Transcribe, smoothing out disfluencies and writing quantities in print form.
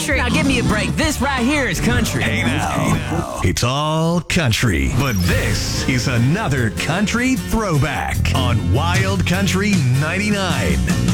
country. Now give me a break. This right here is country. Hey now, it's all country, but this is another country throwback on Wild Country 99.